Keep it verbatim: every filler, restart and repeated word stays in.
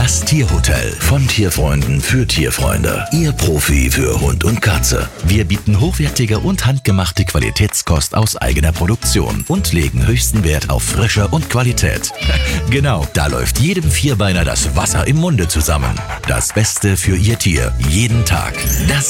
Das Tierhotel von Tierfreunden für Tierfreunde. Ihr Profi für Hund und Katze. Wir bieten hochwertige und handgemachte Qualitätskost aus eigener Produktion und legen höchsten Wert auf Frische und Qualität. Genau, da läuft jedem Vierbeiner das Wasser im Munde zusammen. Das Beste für Ihr Tier, jeden Tag. Das